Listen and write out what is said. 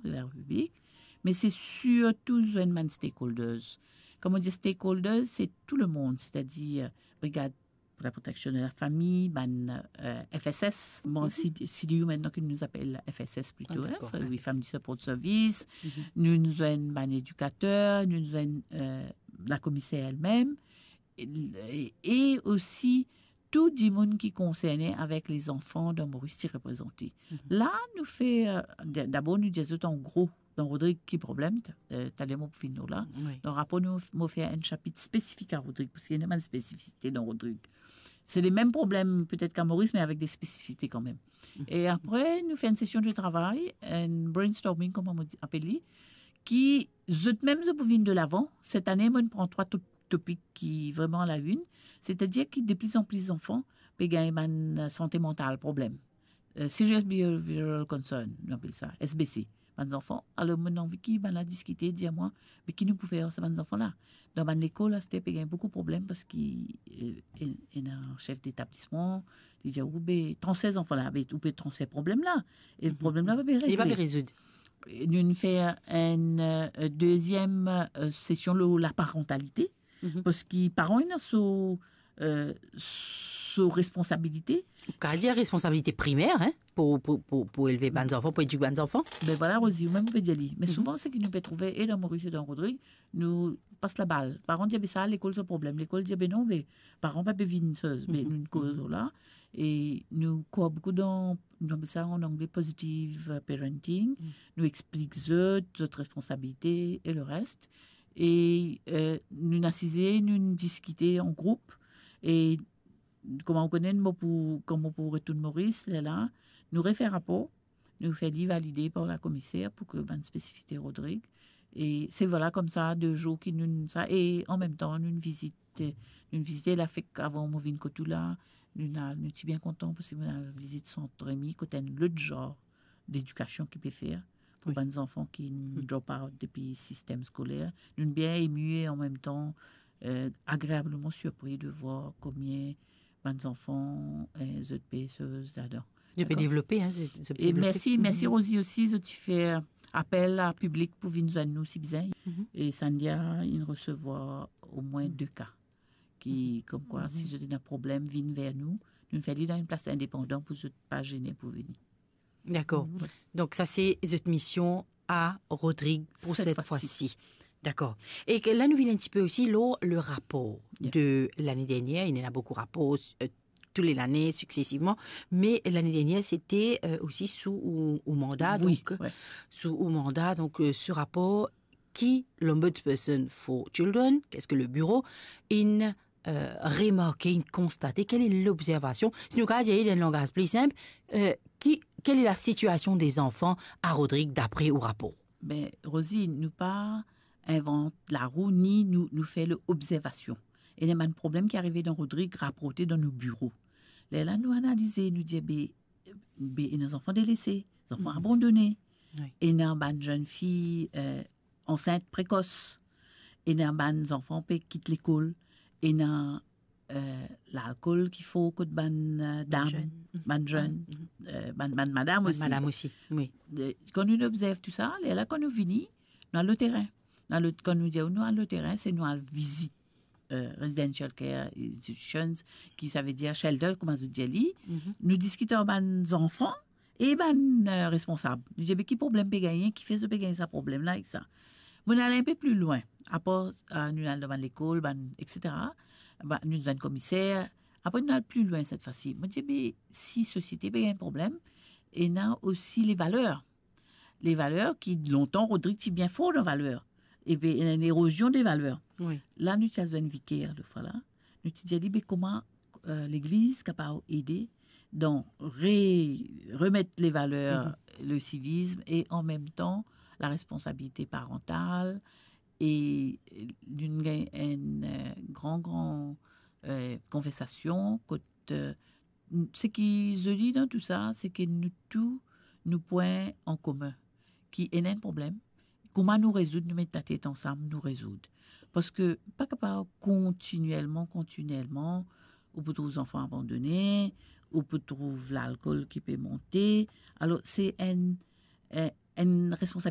de la République, mais c'est surtout les stakeholders. Comme on dit stakeholders, c'est tout le monde, c'est-à-dire brigade pour la protection de la famille, FSS, bon, CDU maintenant qui nous appelle FSS plutôt, oui, Family Support Service, nous avons un éducateur, nous avons la commissaire elle-même, et aussi tout le monde qui concernait avec les enfants de Maurice qui représentés. Là, nous fait, d'abord, nous disons en gros, dans Rodrigue, qui problème, t'as les mots pour finir là. Dans le rapport, nous fait un chapitre spécifique à Rodrigue, parce qu'il y a une spécificité dans Rodrigue. C'est les mêmes problèmes peut-être qu'à Maurice, mais avec des spécificités quand même. Et après, nous faisons une session de travail, un brainstorming, comme on appelle, qui, même je peux venir de l'avant. Cette année, moi, je prends 3 topics qui vraiment à la une. C'est-à-dire que de plus en plus d'enfants peuvent gagner une santé mentale, problème. Serious Behavioral Concern, on appelle ça, SBC. Les enfants, alors mon envie qui a discuté, dit à moi, mais qui nous pouvait faire ces enfants-là. Dans l'école, c'était il y a beaucoup de problèmes parce qu'il y a un chef d'établissement, il dit, 36 enfants-là, ou peut 36 problèmes-là. Et le problème-là va bien résoudre. Il va bien résoudre. Nous avons fait une deuxième session de la parentalité, parce que les parents ont sous responsabilité. Qu'à dire responsabilité primaire, hein, pour élever les enfants, pour éduquer les enfants. Ben voilà, Rosie, même on peut dire. Mais souvent, c'est que nous pouvons trouver, et dans Maurice et dans Rodrigue, nous passe la balle. Parents disent, ça, l'école, c'est un problème. L'école dit, non, mais parents pas vivre une chose, mais nous, une cause là. Et nous croyons beaucoup dans ça en anglais, positive parenting. Nous expliquons notre responsabilité et le reste. Et nous assisons, nous discutons en groupe. Et comment on connaît comment pour retourner Maurice, là, nous refait rapport, nous fait valider par la commissaire pour que une spécificité Rodrigue. Et c'est voilà comme ça 2 jours qui nous ça et en même temps nous visiter la fait avant on vient côté là, nous sommes bien contents parce que nous avons visite Centre Rémy côté l'autre genre d'éducation qu'il peut faire pour les enfants qui drop out depuis le système scolaire. Nous sommes bien émus et en même temps agréablement surpris de voir combien les enfants et les autres PSE là-dedans. Je peux développer. Hein, et merci Rosie aussi, je t'ai fait appel à public pour venir nous si besoin. Et Sandia, il recevoir au moins 2 cas qui, comme quoi, si vous avez un problème, viennent vers nous. Nous faisons dans une place indépendante pour ne pas gêner pour venir. D'accord. Donc ça, c'est cette mission à Rodrigue pour cette fois-ci. D'accord. Et là, nous venons un petit peu aussi le rapport de l'année dernière. Il y en a beaucoup de rapports toutes les années successivement, mais l'année dernière, c'était aussi sous mandat. Sous mandat, donc ce rapport qui l'Ombudsperson for Children, qu'est-ce que le bureau, remarqué, constaté, quelle est l'observation. Si nous regardons dans un langage plus simple, quelle est la situation des enfants à Rodrigue d'après au rapport? Ben, Rosie, nous pas invente la roue ni nous fait l'observation. Et il y a un problème qui est arrivé dans Rodrigue rapporté dans nos bureaux. Là, nous analysons, nous disons, nos enfants délaissés, nos enfants abandonnés, et nos jeunes filles enceintes précoces, et nos enfants qui quittent l'école, et nos l'alcool qu'il faut que ban dames, ban jeunes, ban madame aussi. Madame aussi, oui. Quand nous observons tout ça, là, quand nous venons, nous allons le terrain. Quand nous disons nous allons le terrain, c'est nous allons visiter residential care institutions, qui ça veut dire shelter, comme on dit. Nous discutons avec les enfants et les responsables. Nous disons, qui problème peut gagner, qui fait ce peut gagner ce problème-là, avec ça. Nous allons un peu plus loin. Après, nous allons devant l'école, etc. Nous avons un commissaire. Après, nous allons plus loin cette fois-ci. Nous disons, si société peut gagner un problème, et nous avons aussi les valeurs. Les valeurs qui, longtemps, Rodrigue, c'est bien fort, nos valeurs. Et bien, il y a une érosion des valeurs. Oui. Là, nous avons un vicaire, de fois là. Nous avons dit, comment l'Église est capable d'aider dans remettre les valeurs, le civisme, et en même temps, la responsabilité parentale, et une grande conversation. Ce qui se dit dans tout ça, c'est que nous tous, nous points en commun, qui est un problème. Comment nous résoudre, nous mettre la tête ensemble, nous résoudre. Parce que, pas capable continuellement, ou peut trouver les enfants abandonnés, ou peut trouver l'alcool qui peut monter. Alors, c'est une responsabilité